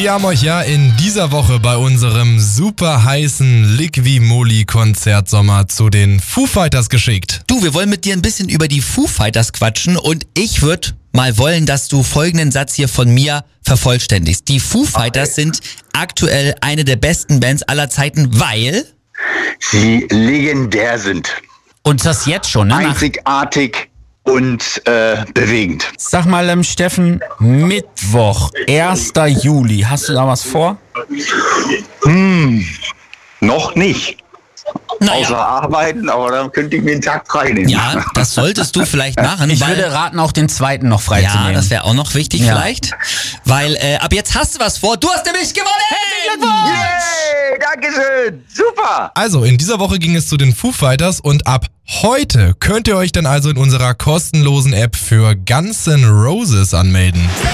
Wir haben euch ja in dieser Woche bei unserem super heißen Liqui-Moly-Konzertsommer zu den Foo Fighters geschickt. Du, wir wollen mit dir ein bisschen über die Foo Fighters quatschen und ich würde mal wollen, dass du folgenden Satz hier von mir vervollständigst. Die Foo Fighters sind aktuell eine der besten Bands aller Zeiten, weil sie legendär sind. Und das jetzt schon, ne? Einzigartig und bewegend. Sag mal, Steffen, Mittwoch, 1. Juli, hast du da was vor? Noch nicht. Naja. Außer arbeiten, aber dann könnte ich mir einen Tag frei nehmen. Ja, das solltest du vielleicht machen. Ich würde raten, auch den 2. noch freizunehmen. Ja, das wäre auch noch wichtig vielleicht. Weil ab jetzt hast du was vor. Du hast nämlich gewonnen! Yay, Dankeschön. Super. Also, in dieser Woche ging es zu den Foo Fighters und ab heute könnt ihr euch dann also in unserer kostenlosen App für Guns N' Roses anmelden.